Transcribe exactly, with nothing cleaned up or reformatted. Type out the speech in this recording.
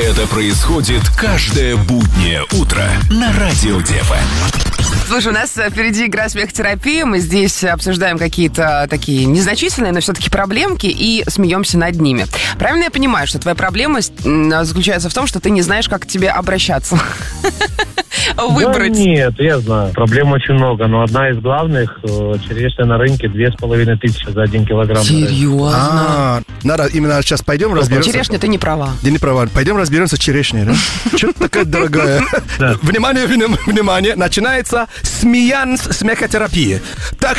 Это происходит каждое буднее утро на Радио ДФМ. Слушай, у нас впереди игра «Смехотерапия». Мы здесь обсуждаем какие-то такие незначительные, но все-таки проблемки и смеемся над ними. Правильно я понимаю, что твоя проблема заключается в том, что ты не знаешь, как к тебе обращаться? Выбрать. Да нет, я знаю. Проблем очень много, но одна из главных – черешня на рынке две с половиной тысячи за один килограмм. Серьезно? А, надо именно сейчас пойдем разберемся. Черешня, ты не права. Ты не права. Пойдем разберемся с черешней, да? Что такая дорогая? Внимание, внимание, начинается смеянс смехотерапия. Так